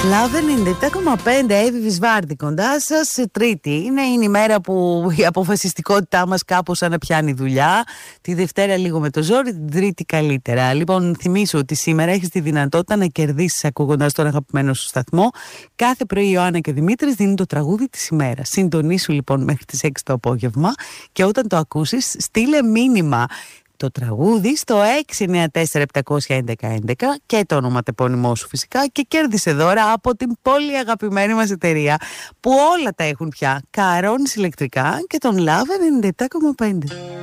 Love 97,5 Εύη Βυσβάρτη κοντά σας. Τρίτη είναι η μέρα που η αποφασιστικότητά μας κάπως αναπιάνει δουλειά. Τη Δευτέρα λίγο με το ζόρι, την Τρίτη καλύτερα. Λοιπόν, θυμίσω ότι σήμερα έχεις τη δυνατότητα να κερδίσεις ακούγοντας τον αγαπημένο σου σταθμό. Κάθε πρωί η Ιωάννα και ο Δημήτρης δίνουν το τραγούδι της ημέρας. Συντονίσου λοιπόν μέχρι τις 6 το απόγευμα και όταν το ακούσεις στείλε μήνυμα το τραγούδι στο 694-711-11 και το ονοματεπώνυμό σου φυσικά και κέρδισε δώρα από την πολύ αγαπημένη μας εταιρεία που όλα τα έχουν πια. Καρώνεις ηλεκτρικά και τον Love 97,5.